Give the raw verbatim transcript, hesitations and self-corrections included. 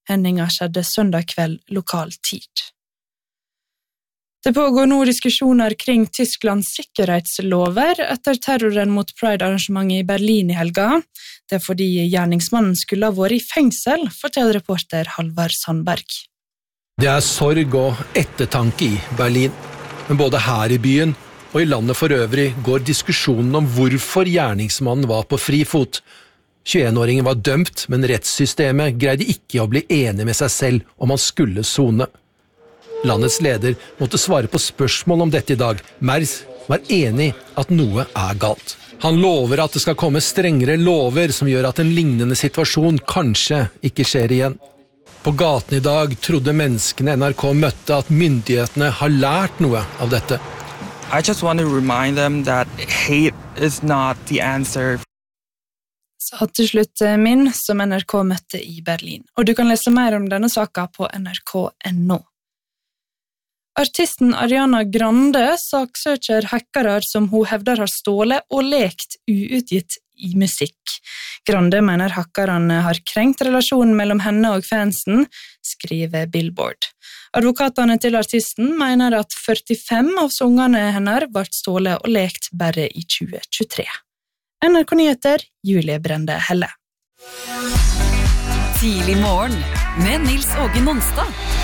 Hendinga skjedde søndag kveld lokal tid. Det pågår nå diskusjoner kring Tysklands sikkerhetslover etter terroren mot Pride-arrangementet i Berlin i helga. Det er fordi gjerningsmannen skulle ha vært i fengsel, forteller reporter Halvard Sandberg. Det er sorg og ettertanke i Berlin, men både her i byen og i landet for øvrig går diskusjonen om hvorfor gjerningsmannen var på fri fot. tjueen-åringen var dømt, men rettssystemet greide ikke å bli enig med seg selv om han skulle sone. Landets leder måtte svare på spørsmål om dette i dag. Merz var enig at noe er galt. Han lover at det skal komme strengere lover som gjør at en lignende situasjon kanskje ikke skjer igjen. På gaten i dag trodde menneskene N R K møtte at myndighetene har lært noe av dette. I just want to remind them that hate is not the answer. Sa til slutt Min, som N R K møtte i Berlin. Og du kan lese mer om denne saka på N R K punktum no. Artisten Ariana Grande saksøker hackere som hun hevder har stålet og lekt uutgitt i musikk. Grande mener hackerne har krenkt relasjonen mellom henne og fansen, skriver Billboard. Advokatene til artisten mener at førtifem av sangene hennes ble stålet og lekt bare i tjue tjuetre. N R K Nyheter, Julie Brende Helle. Tidlig morgen med Nils Åge Nonstad.